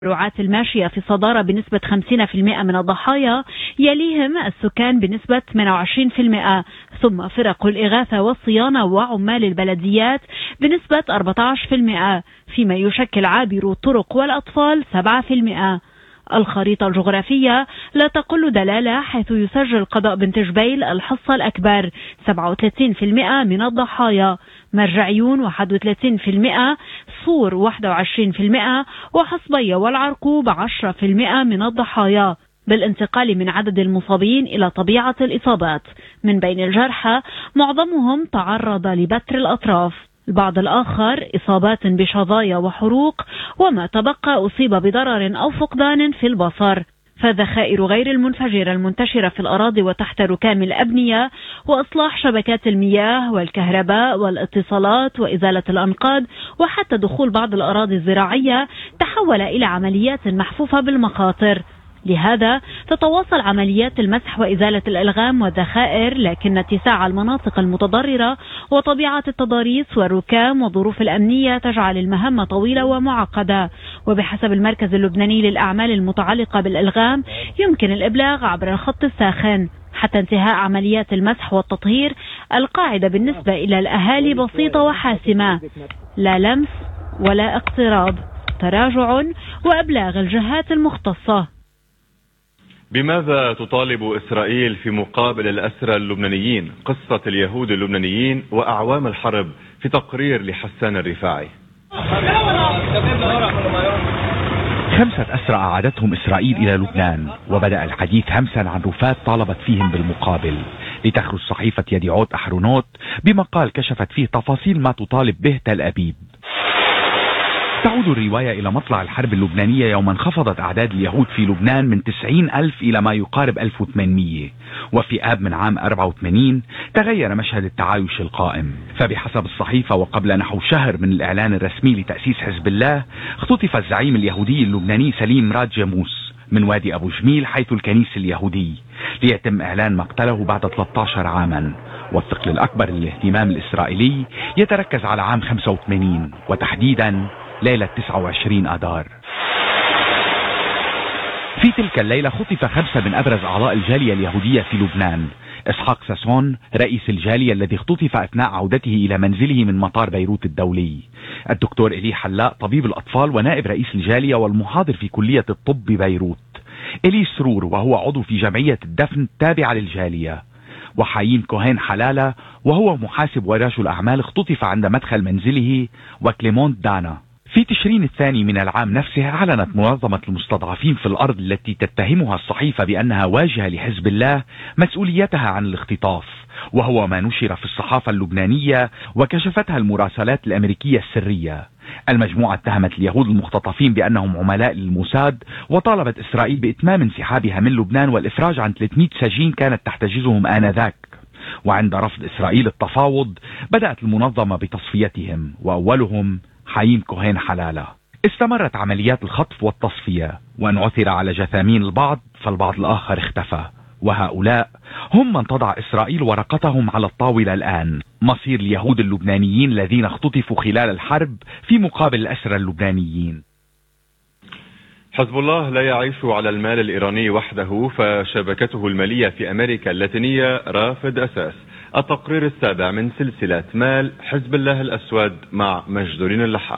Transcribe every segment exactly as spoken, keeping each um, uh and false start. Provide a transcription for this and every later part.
رعاة الماشية في الصدارة بنسبة خمسين بالمئة من الضحايا، يليهم السكان بنسبة ثمانية وعشرين بالمئة، ثم فرق الإغاثة والصيانة وعمال البلديات بنسبة أربعة عشر بالمئة، فيما يشكل عابرو الطرق والأطفال سبعة بالمئة. الخريطة الجغرافية لا تقل دلالة، حيث يسجل قضاء بنت جبيل الحصة الأكبر سبعة وثلاثين بالمئة من الضحايا، مرجعيون واحد وثلاثين بالمئة، صور واحد وعشرين بالمئة، وحصبية والعرقوب عشرة بالمئة من الضحايا. بالانتقال من عدد المصابين إلى طبيعة الإصابات، من بين الجرحى معظمهم تعرض لبتر الأطراف، البعض الآخر إصابات بشظايا وحروق، وما تبقى أصيب بضرر أو فقدان في البصر. فالذخائر غير المنفجرة المنتشرة في الأراضي وتحت ركام الأبنية وإصلاح شبكات المياه والكهرباء والاتصالات وإزالة الأنقاض وحتى دخول بعض الأراضي الزراعية تحول إلى عمليات محفوفة بالمخاطر. لهذا تتواصل عمليات المسح وإزالة الألغام والذخائر، لكن اتساع المناطق المتضررة وطبيعة التضاريس والركام والظروف الأمنية تجعل المهمة طويلة ومعقدة. وبحسب المركز اللبناني للأعمال المتعلقة بالألغام، يمكن الإبلاغ عبر الخط الساخن. حتى انتهاء عمليات المسح والتطهير، القاعدة بالنسبة إلى الأهالي بسيطة وحاسمة: لا لمس ولا اقتراب، تراجع وإبلاغ الجهات المختصة. بماذا تطالب إسرائيل في مقابل الأسرى اللبنانيين؟ قصة اليهود اللبنانيين وأعوام الحرب في تقرير لحسان الرفاعي. خمسة أسرى أعادتهم إسرائيل إلى لبنان، وبدأ الحديث همسا عن رفات طالبت فيهم بالمقابل، لتخرج صحيفة يديعوت أحرونوت بمقال كشفت فيه تفاصيل ما تطالب به تل أبيب. تعود الرواية إلى مطلع الحرب اللبنانية، يوم انخفضت أعداد اليهود في لبنان من تسعين ألف إلى ما يقارب ألف وثمانمئة، وفي آب من عام أربعة وثمانين تغير مشهد التعايش القائم. فبحسب الصحيفة، وقبل نحو شهر من الإعلان الرسمي لتأسيس حزب الله، اختطف الزعيم اليهودي اللبناني سليم مراد جاموس من وادي أبو جميل حيث الكنيس اليهودي، ليتم إعلان مقتله بعد ثلاثة عشر عاما. والثقل الأكبر للاهتمام الإسرائيلي يتركز على عام خمسة وثمانين، وتحديدا ليلة تسعة وعشرين آذار. في تلك الليلة خطف خمسة من أبرز أعضاء الجالية اليهودية في لبنان: إسحاق ساسون رئيس الجالية الذي اختطف أثناء عودته إلى منزله من مطار بيروت الدولي، الدكتور إلي حلاق طبيب الأطفال ونائب رئيس الجالية والمحاضر في كلية الطب ببيروت، إلي سرور وهو عضو في جمعية الدفن التابعة للجالية، وحايين كوهين حلالة وهو محاسب ورجل أعمال اختطف عند مدخل منزله، وكليمون دانا. في تشرين الثاني من العام نفسه أعلنت منظمة المستضعفين في الأرض التي تتهمها الصحيفة بأنها واجهة لحزب الله مسؤوليتها عن الاختطاف، وهو ما نشر في الصحافة اللبنانية وكشفتها المراسلات الأمريكية السرية. المجموعة اتهمت اليهود المختطفين بأنهم عملاء للموساد، وطالبت إسرائيل بإتمام انسحابها من لبنان والإفراج عن ثلاثمئة سجين كانت تحتجزهم آنذاك. وعند رفض إسرائيل التفاوض، بدأت المنظمة بتصفيتهم، وأولهم حايين كوهين حلالة. استمرت عمليات الخطف والتصفية، وأن عثر على جثامين البعض فالبعض الآخر اختفى، وهؤلاء هم من تضع إسرائيل ورقتهم على الطاولة الآن: مصير اليهود اللبنانيين الذين اختطفوا خلال الحرب في مقابل الأسرى اللبنانيين. حزب الله لا يعيش على المال الإيراني وحده، فشبكته المالية في أمريكا اللاتينية رافد أساس. التقرير السابع من سلسلة مال حزب الله الأسود مع مجدورين اللحام.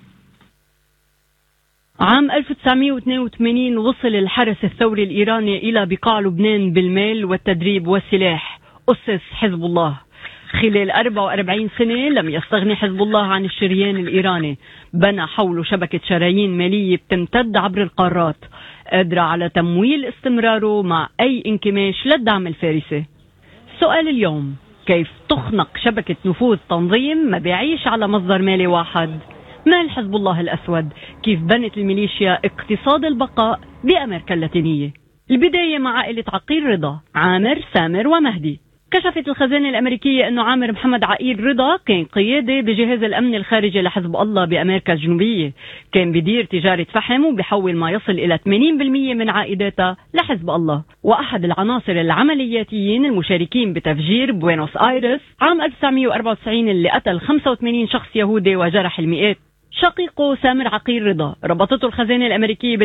عام ألف وتسعمئة واثنين وثمانين وصل الحرس الثوري الإيراني إلى بقاع لبنان بالمال والتدريب والسلاح. أسس حزب الله. خلال أربع وأربعين سنة لم يستغني حزب الله عن الشريان الإيراني، بنى حوله شبكة شرايين مالية بتمتد عبر القارات، قادرة على تمويل استمراره مع أي انكماش للدعم الفارسي. سؤال اليوم: كيف تخنق شبكة نفوذ تنظيم ما بيعيش على مصدر مالي واحد؟ مال حزب الله الأسود، كيف بنت الميليشيا اقتصاد البقاء بأمريكا اللاتينية. البداية مع عائلة عقيل رضا، عامر، سامر ومهدي. كشفت الخزانة الأمريكية أنه عامر محمد عقيل رضا كان قيادي بجهاز الأمن الخارجي لحزب الله بأمريكا الجنوبية، كان بدير تجارة فحم وبيحول ما يصل إلى ثمانين بالمئة من عائداتها لحزب الله، وأحد العناصر العملياتيين المشاركين بتفجير بوينوس آيرس عام ألف وتسعمئة وأربعة وتسعين اللي قتل خمسة وثمانين شخص يهودي وجرح المئات. شقيقه سامر عقيل رضا ربطته الخزانة الأمريكية